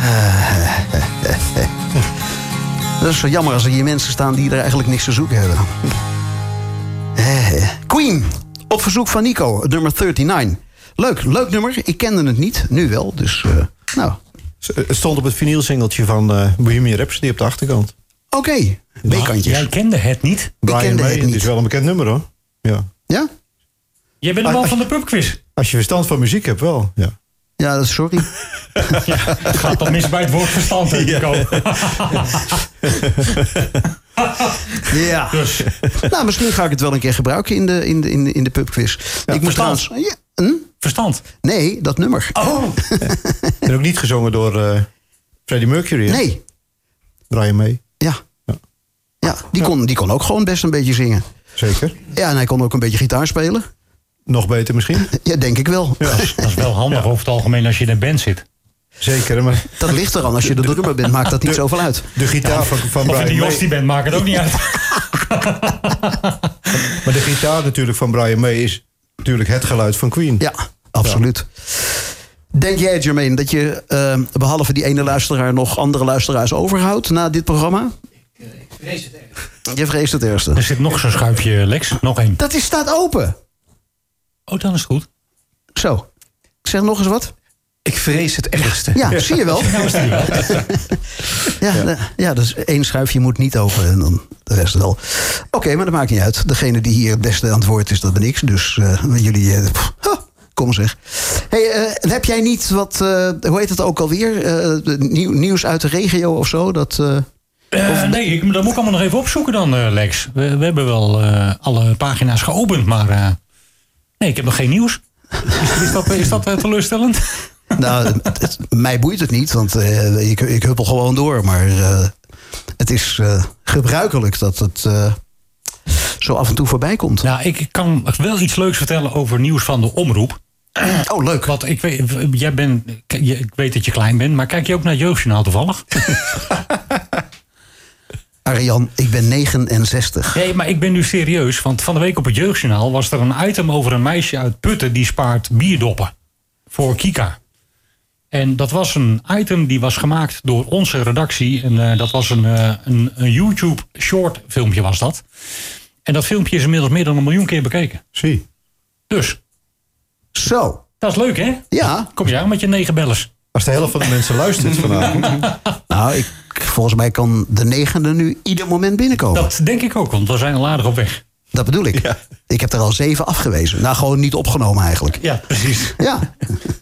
Dat is zo jammer als er hier mensen staan die er eigenlijk niks te zoeken hebben. Queen, op verzoek van Nico, het nummer 39. Leuk nummer. Ik kende het niet, nu wel. Dus, nou. Het stond op het vinylsingeltje van Bohemian Rhapsody op de achterkant. Oké, B-kantjes. Jij kende het niet? Brian May, het is wel een bekend nummer, hoor. Ja? Jij bent de man van de pubquiz. Als je verstand van muziek hebt, wel. Ja, sorry. Het gaat dan mis bij het woord verstand, hè, Nico. Ja. Dus. Nou, misschien ga ik het wel een keer gebruiken in de pubquiz. Ja, ik moest trouwens... Verstand? Nee, dat nummer. Oh. En ook niet gezongen door Freddie Mercury, hè? Nee. Brian May. Ja, die kon ook gewoon best een beetje zingen. Zeker. Ja, en hij kon ook een beetje gitaar spelen. Nog beter misschien? Ja, denk ik wel. Ja. Dat is wel handig over het algemeen als je in een band zit. Zeker, maar... Dat ligt eraan. Als je de drummer bent, maakt dat niet zoveel uit. De gitaar van Brian May... Of in de Jostie bent, maakt het ook niet uit. Maar de gitaar natuurlijk van Brian May is natuurlijk het geluid van Queen. Ja, absoluut. Ja. Denk jij, Jermaine, dat je behalve die ene luisteraar nog andere luisteraars overhoudt na dit programma? Ik vrees het erg. Je vreest het ergste. Er zit nog zo'n schuifje, Lex. Nog één. Dat staat open. Oh, dan is het goed. Zo. Ik zeg nog eens wat. Ik vrees het ergste. Ja, zie je wel. Ja, dus één schuifje moet niet open en dan de rest wel. Oké, maar dat maakt niet uit. Degene die hier het beste aan het woord is, dat ben ik. Dus jullie... kom zeg. Hey, heb jij niet wat... hoe heet het ook alweer? Nieuws uit de regio of zo? Nee, dat moet ik allemaal nog even opzoeken dan, Lex. We hebben wel alle pagina's geopend, maar... nee, ik heb nog geen nieuws. Is dat teleurstellend? Nou, mij boeit het niet, want ik huppel gewoon door. Maar het is gebruikelijk dat het zo af en toe voorbij komt. Nou, ik kan wel iets leuks vertellen over nieuws van de omroep. Oh, leuk. Want ik weet dat je klein bent, maar kijk je ook naar het Jeugdjournaal toevallig? Arjan, ik ben 69. Nee, maar ik ben nu serieus. Want van de week op het Jeugdjournaal was er een item over een meisje uit Putten die spaart bierdoppen voor Kika. En dat was een item die was gemaakt door onze redactie. En dat was een YouTube short filmpje was dat. En dat filmpje is inmiddels meer dan 1 miljoen keer bekeken. Zie. Dus. Zo. Dat is leuk, hè? Ja. Kom je aan met je 9 bellers. Als de helft van de mensen luistert vanavond. Nou, volgens mij kan de 9e nu ieder moment binnenkomen. Dat denk ik ook, want we zijn al aardig op weg. Dat bedoel ik. Ja. Ik heb er al 7 afgewezen. Nou, gewoon niet opgenomen eigenlijk. Ja, precies. Ja.